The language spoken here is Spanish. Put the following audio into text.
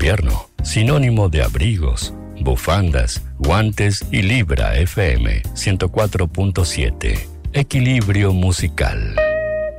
invierno, sinónimo de abrigos, bufandas, guantes y Libra FM 104.7. Equilibrio musical.